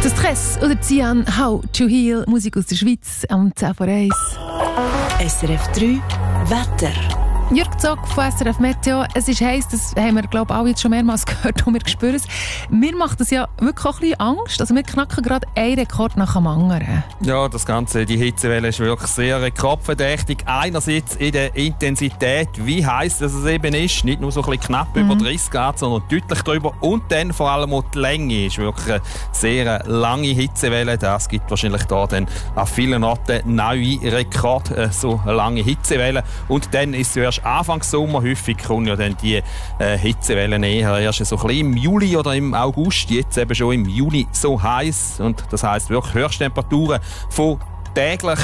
Der Stress oder Cian, How to Heal, Musik aus der Schweiz am 10 vor 1. SRF 3 Wetter. Jürg Zock von SRF Meteo. Es ist heiß, das haben wir, glaube ich, alle jetzt schon mehrmals gehört und wir spüren es. Mir macht das ja wirklich auch ein bisschen Angst. Also wir knacken gerade einen Rekord nach dem anderen. Ja, das Ganze, die Hitzewelle ist wirklich sehr rekordverdächtig. Einerseits in der Intensität, wie heiß es eben ist. Nicht nur so ein bisschen knapp über 30 Grad, sondern deutlich drüber. Und dann vor allem auch die Länge ist wirklich eine sehr lange Hitzewelle. Das gibt wahrscheinlich da dann an vielen Orten neue Rekorde, so eine lange Hitzewelle. Und dann ist es erst Anfang Sommer. Häufig kommen ja dann die Hitzewellen eher erst so ein bisschen im Juli oder im August. Jetzt eben schon im Juni so heiß. Und das heisst wirklich Höchsttemperaturen von täglich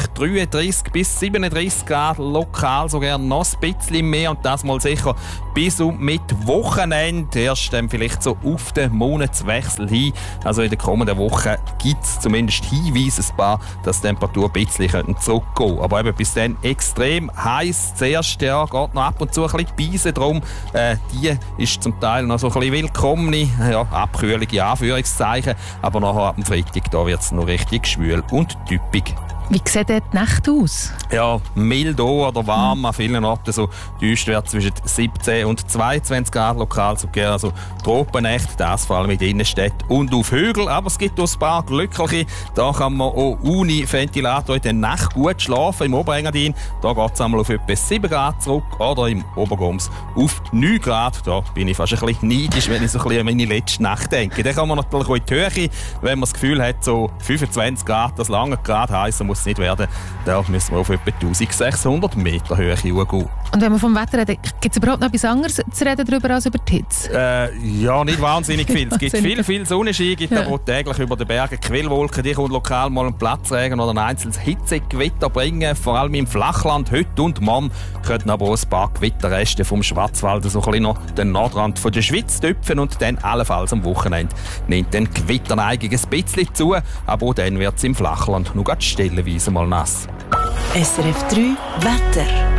33 bis 37 Grad, lokal sogar noch ein bisschen mehr und das mal sicher bis und mit Wochenende, erst dann vielleicht so auf den Monatswechsel hin. Also in der kommenden Woche gibt es zumindest Hinweise, ein paar, dass die Temperatur ein bisschen zurückgehen könnte. Aber eben bis dann extrem heiß. Zuerst ja, geht noch ab und zu ein bisschen Beise drum. Die ist zum Teil noch so ein bisschen willkommene Abkühlung in Anführungszeichen. Aber nachher ab dem Freitag wird es noch richtig schwül und typisch. Wie sieht die Nacht aus? Ja, mild oder warm, an vielen Orten so Tiefstwert zwischen 17 und 22 Grad lokal, sogar also Tropennächte, das vor allem in den Innenstädten und auf Hügeln. Aber es gibt auch ein paar glückliche, da kann man auch ohne Ventilator in der Nacht gut schlafen, im Oberengadin. Da geht es einmal auf etwa 7 Grad zurück oder im Obergoms auf 9 Grad. Da bin ich fast ein bisschen neidisch, wenn ich so ein bisschen an meine letzte Nacht denke. Dann kann man natürlich auch in die Höhe, wenn man das Gefühl hat, so 25 Grad, das lange Grad heiß, muss nicht werden. Da müssen wir auf etwa 1600 Meter Höhe gehen. Und wenn wir vom Wetter reden, gibt es überhaupt noch etwas anderes zu reden darüber als über die Hitze? Ja, nicht wahnsinnig viel. Es gibt viel Sonnenschein, gibt aber täglich über den Bergen Quellwolken, die können lokal mal einen Platzregen oder ein einzelnes Hitzegewitter bringen, vor allem im Flachland. Heute und morgen könnten aber auch ein paar Gewitterreste vom Schwarzwald so ein bisschen noch den Nordrand von der Schweiz tüpfen und dann allenfalls am Wochenende nimmt dann Gewitterneigung ein bisschen zu, aber auch dann wird es im Flachland noch stellenweise mal nass. SRF 3 Wetter.